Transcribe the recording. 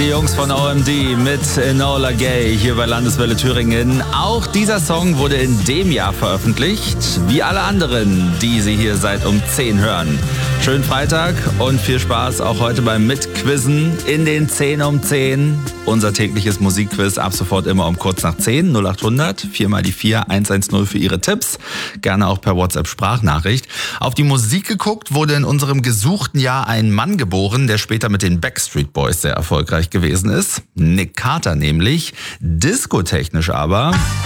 Die Jungs von OMD mit Enola Gay hier bei Landeswelle Thüringen. Auch dieser Song wurde in dem Jahr veröffentlicht, wie alle anderen, die Sie hier seit um 10 hören. Schönen Freitag und viel Spaß auch heute beim Mitquizzen in den 10 um 10. Unser tägliches Musikquiz ab sofort immer um kurz nach 10, 0800, 4 mal die 4, 110 für Ihre Tipps. Gerne auch per WhatsApp-Sprachnachricht. Auf die Musik geguckt wurde in unserem gesuchten Jahr ein Mann geboren, der später mit den Backstreet Boys sehr erfolgreich gewesen ist. Nick Carter nämlich. Diskotechnisch aber